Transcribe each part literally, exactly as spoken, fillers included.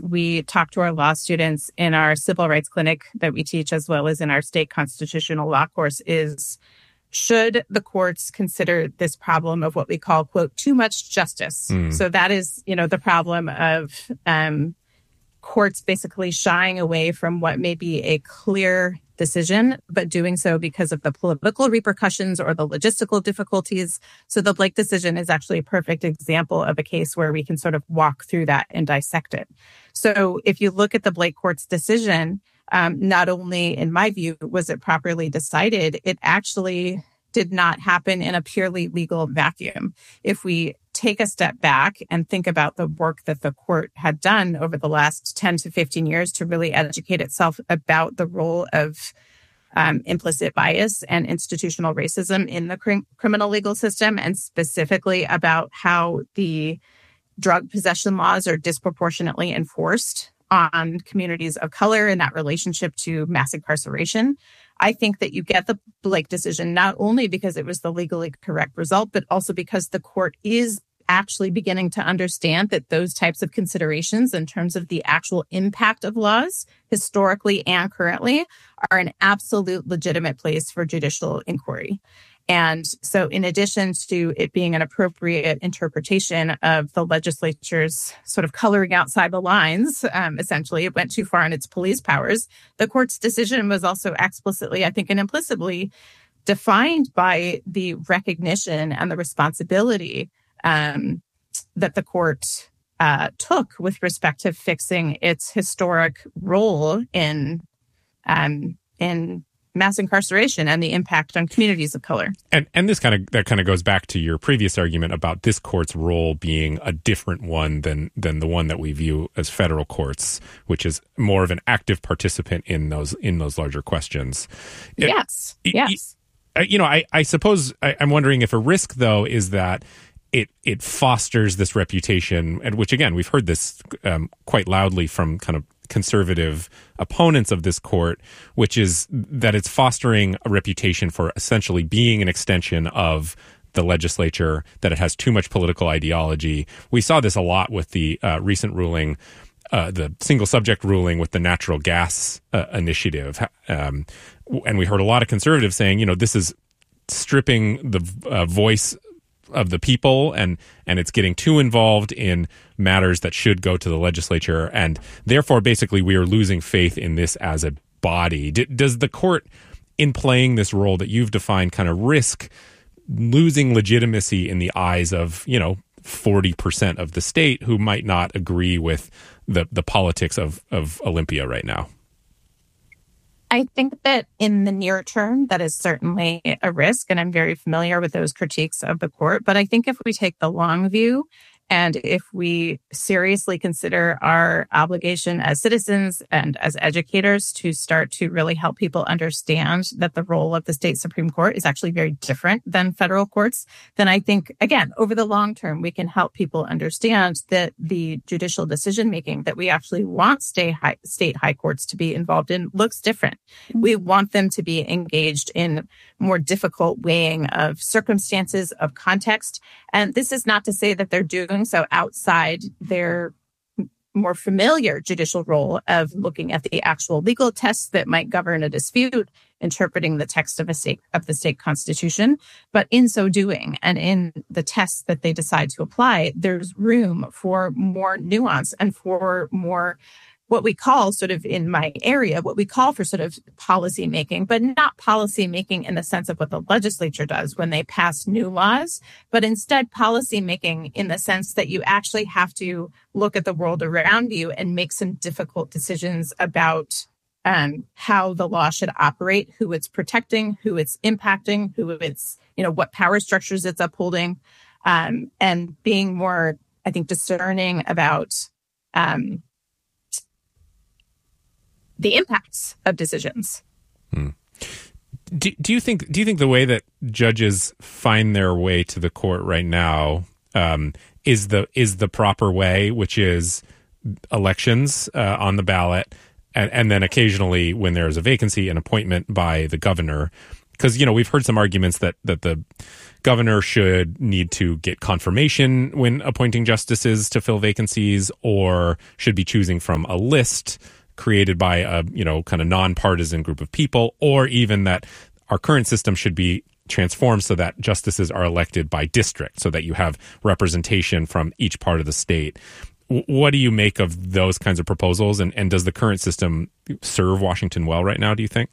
we talk to our law students in our civil rights clinic that we teach, as well as in our state constitutional law course, is should the courts consider this problem of what we call, quote, too much justice? Mm. So that is, you know, the problem of um, courts basically shying away from what may be a clear decision, but doing so because of the political repercussions or the logistical difficulties. So the Blake decision is actually a perfect example of a case where we can sort of walk through that and dissect it. So if you look at the Blake court's decision, um, not only, in my view, was it properly decided, it actually did not happen in a purely legal vacuum. If we take a step back and think about the work that the court had done over the last ten to fifteen years to really educate itself about the role of um, implicit bias and institutional racism in the cr- criminal legal system, and specifically about how the drug possession laws are disproportionately enforced on communities of color in that relationship to mass incarceration, I think that you get the Blake decision not only because it was the legally correct result, but also because the court is actually beginning to understand that those types of considerations in terms of the actual impact of laws historically and currently are an absolute legitimate place for judicial inquiry. And so in addition to it being an appropriate interpretation of the legislature's sort of coloring outside the lines, um, essentially, it went too far in its police powers, the court's decision was also explicitly, I think, and implicitly defined by the recognition and the responsibility um, that the court uh, took with respect to fixing its historic role in um, in mass incarceration and the impact on communities of color. And and this kind of that kind of goes back to your previous argument about this court's role being a different one than than the one that we view as federal courts, which is more of an active participant in those in those larger questions. Yes. It, yes. It, you know, I, I suppose I, I'm wondering if a risk, though, is that it it fosters this reputation, and which, again, we've heard this um, quite loudly from kind of conservative opponents of this court, which is that it's fostering a reputation for essentially being an extension of the legislature, that it has too much political ideology. We saw this a lot with the uh, recent ruling, uh, the single subject ruling with the natural gas uh, initiative. Um, and we heard a lot of conservatives saying, you know, this is stripping the uh, voice of the people, and and it's getting too involved in matters that should go to the legislature, and therefore basically we are losing faith in this as a body. D- does the court, in playing this role that you've defined, kind of risk losing legitimacy in the eyes of, you know, forty percent of the state who might not agree with the the politics of of Olympia right now? I think that in the near term, that is certainly a risk, and I'm very familiar with those critiques of the court. But I think if we take the long view, and if we seriously consider our obligation as citizens and as educators to start to really help people understand that the role of the state Supreme Court is actually very different than federal courts, then I think, again, over the long term, we can help people understand that the judicial decision-making that we actually want state high, state high courts to be involved in looks different. We want them to be engaged in more difficult weighing of circumstances, of context. And this is not to say that they're doing so outside their more familiar judicial role of looking at the actual legal tests that might govern a dispute, interpreting the text of a state of the state constitution. But in so doing, and in the tests that they decide to apply, there's room for more nuance and for more what we call sort of in my area, what we call for sort of policy making, but not policy making in the sense of what the legislature does when they pass new laws, but instead policy making in the sense that you actually have to look at the world around you and make some difficult decisions about um, how the law should operate, who it's protecting, who it's impacting, who it's, you know, what power structures it's upholding, um, and being more, I think, discerning about um, the impacts of decisions. Hmm. Do, do you think do you think the way that judges find their way to the court right now um, is the is the proper way, which is elections uh, on the ballot, and, and then occasionally when there's a vacancy, an appointment by the governor? Because, you know, we've heard some arguments that, that the governor should need to get confirmation when appointing justices to fill vacancies, or should be choosing from a list created by a, you know, kind of nonpartisan group of people, or even that our current system should be transformed so that justices are elected by district, so that you have representation from each part of the state. W- what do you make of those kinds of proposals? And, and does the current system serve Washington well right now, do you think?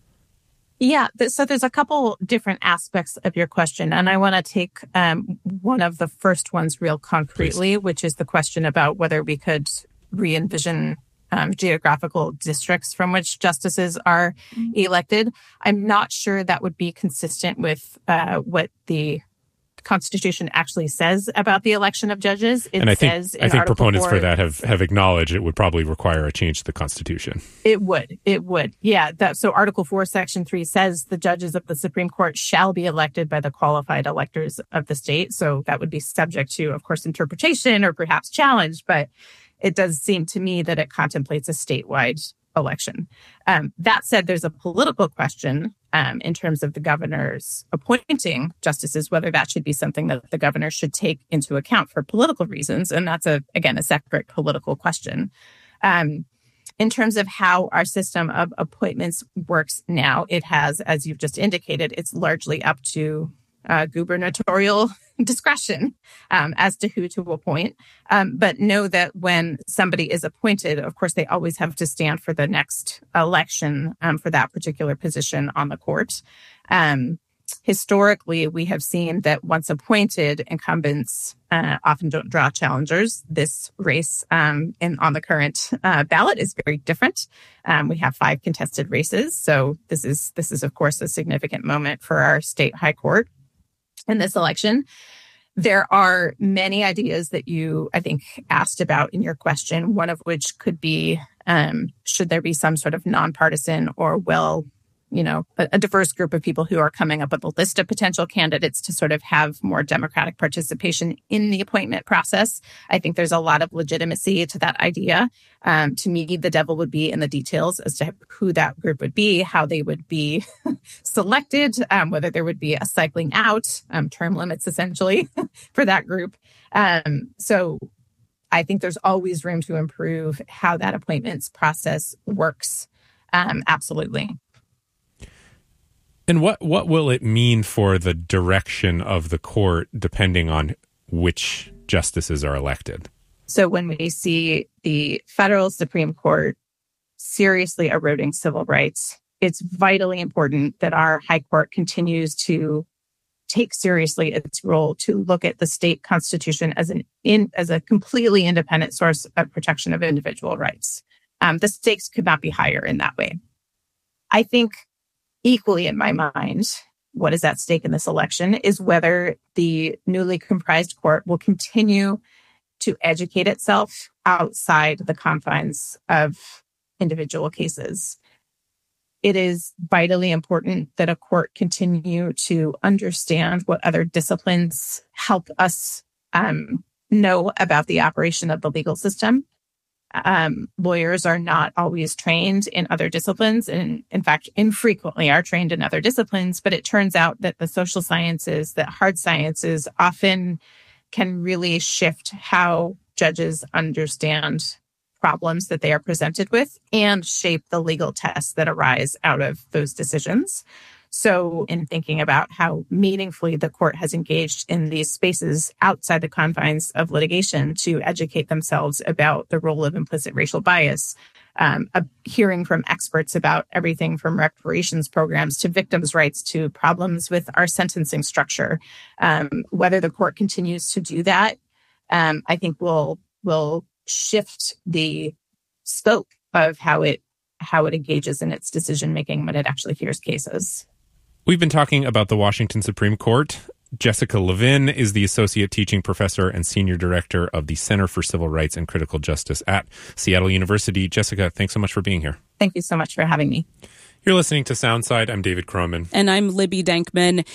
Yeah, th- so there's a couple different aspects of your question, and I want to take um, one of the first ones real concretely, Please. Which is the question about whether we could re-envision um, geographical districts from which justices are mm-hmm. elected. I'm not sure that would be consistent with uh, what the Constitution actually says about the election of judges. It and I think, says in I think Article proponents four, for that have, have acknowledged it would probably require a change to the Constitution. It would. It would. Yeah. That, so Article four, Section three says the judges of the Supreme Court shall be elected by the qualified electors of the state. So that would be subject to, of course, interpretation or perhaps challenge. But it does seem to me that it contemplates a statewide election. Um, that said, there's a political question um, in terms of the governor's appointing justices, whether that should be something that the governor should take into account for political reasons. And that's, a again, a separate political question. Um, in terms of how our system of appointments works now, it has, as you've just indicated, it's largely up to uh, gubernatorial discretion um, as to who to appoint. Um, but know that when somebody is appointed, of course, they always have to stand for the next election um, for that particular position on the court. Um, historically, we have seen that once appointed, incumbents uh, often don't draw challengers. This race um, in, on the current uh, ballot is very different. Um, we have five contested races. So this is, this is, of course, a significant moment for our state high court in this election. There are many ideas that you, I think, asked about in your question, one of which could be, um, should there be some sort of nonpartisan or well, you know, a, a diverse group of people who are coming up with a list of potential candidates to sort of have more democratic participation in the appointment process. I think there's a lot of legitimacy to that idea. Um, to me, the devil would be in the details as to who that group would be, how they would be selected, um, whether there would be a cycling out, um, term limits essentially for that group. Um, so I think there's always room to improve how that appointments process works. Um, absolutely. And what, what will it mean for the direction of the court depending on which justices are elected? So when we see the federal Supreme Court seriously eroding civil rights, it's vitally important that our high court continues to take seriously its role to look at the state constitution as an in, as a completely independent source of protection of individual rights. Um, the stakes could not be higher in that way. I think equally in my mind, what is at stake in this election is whether the newly comprised court will continue to educate itself outside the confines of individual cases. It is vitally important that a court continue to understand what other disciplines help us um, know about the operation of the legal system. Um, lawyers are not always trained in other disciplines, and in fact, infrequently are trained in other disciplines. But it turns out that the social sciences, that hard sciences often can really shift how judges understand problems that they are presented with and shape the legal tests that arise out of those decisions. So in thinking about how meaningfully the court has engaged in these spaces outside the confines of litigation to educate themselves about the role of implicit racial bias, um, a hearing from experts about everything from reparations programs to victims' rights to problems with our sentencing structure, um, whether the court continues to do that, um, I think will will shift the scope of how it how it engages in its decision making when it actually hears cases. We've been talking about the Washington Supreme Court. Jessica Levin is the Associate Teaching Professor and Senior Director of the Center for Civil Rights and Critical Justice at Seattle University. Jessica, thanks so much for being here. Thank you so much for having me. You're listening to Soundside. I'm David Croman. And I'm Libby Dankman.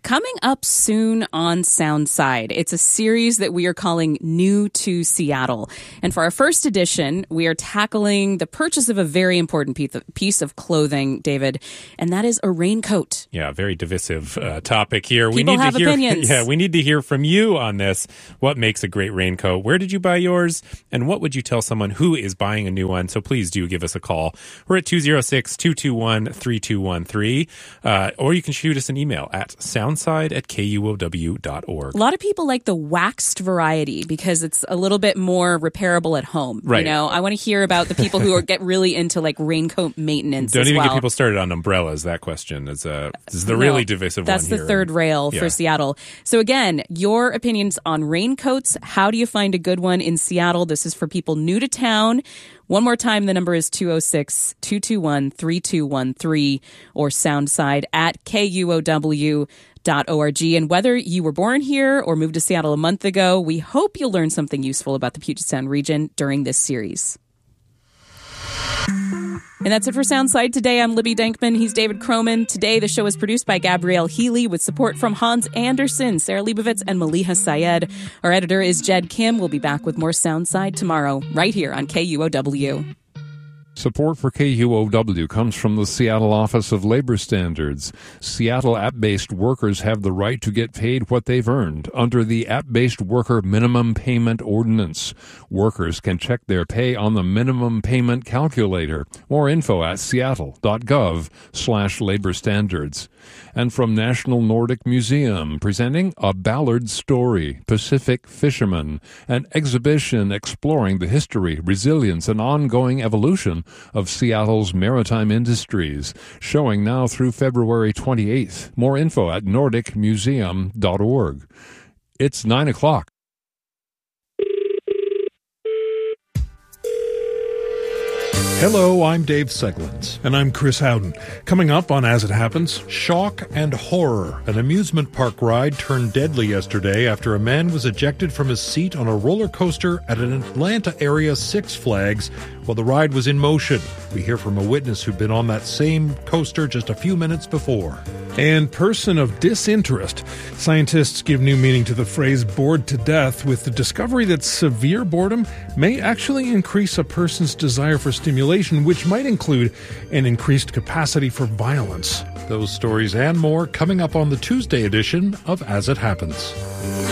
coming up soon on Soundside. It's a series that we are calling New to Seattle. And for our first edition, we are tackling the purchase of a very important piece of clothing, David, and that is a raincoat. Yeah, very divisive uh, topic here. People we need have to hear, opinions. Yeah, we need to hear from you on this. What makes a great raincoat? Where did you buy yours? And what would you tell someone who is buying a new one? So please do give us a call. We're at two oh six, two two one, three two one three, uh, or you can shoot us an email at soundside at K U O W dot org. A lot of people like the waxed variety because it's a little bit more repairable at home. Right. You know, I want to hear about the people who are, get really into like raincoat maintenance. Don't as even well. get people started on umbrellas. That question is, uh, is the No, really divisive that's one the here. third rail Yeah. for Seattle. So again, your opinions on raincoats. How do you find a good one in Seattle? This is for people new to town. One more time, the number is two oh six, two two one, three two one three or soundside at K U O W dot org. And whether you were born here or moved to Seattle a month ago, we hope you'll learn something useful about the Puget Sound region during this series. And that's it for Soundside today. I'm Libby Denkman. He's David Croman. Today, the show is produced by Gabrielle Healy with support from Hans Anderson, Sarah Leibovitz, and Maliha Syed. Our editor is Jed Kim. We'll be back with more Soundside tomorrow, right here on K U O W. Support for K U O W comes from the Seattle Office of Labor Standards. Seattle app-based workers have the right to get paid what they've earned under the App-Based Worker Minimum Payment Ordinance. Workers can check their pay on the Minimum Payment Calculator. More info at seattle.gov slash labor standards. And from National Nordic Museum, presenting A Ballard Story, Pacific Fisherman, an exhibition exploring the history, resilience, and ongoing evolution of Seattle's maritime industries, showing now through February twenty-eighth. More info at nordic museum dot org. It's nine o'clock. Hello, I'm Dave Seglins. And I'm Chris Howden. Coming up on As It Happens, shock and horror. An amusement park ride turned deadly yesterday after a man was ejected from his seat on a roller coaster at an Atlanta area Six Flags while the ride was in motion. We hear from a witness who'd been on that same coaster just a few minutes before. And person of disinterest. Scientists give new meaning to the phrase bored to death with the discovery that severe boredom may actually increase a person's desire for stimulation, which might include an increased capacity for violence. Those stories and more coming up on the Tuesday edition of As It Happens.